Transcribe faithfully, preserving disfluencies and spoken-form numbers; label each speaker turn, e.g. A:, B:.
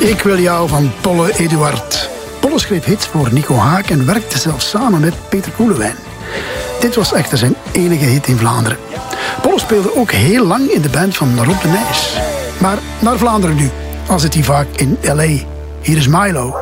A: Ik wil jou van Polle Eduard. Polle schreef hits voor Nico Haak en werkte zelfs samen met Peter Koelewijn. Dit was echter zijn enige hit in Vlaanderen. Polle speelde ook heel lang in de band van Rob de Nijs. Maar naar Vlaanderen nu, al zit hij vaak in L A. Hier is Milo.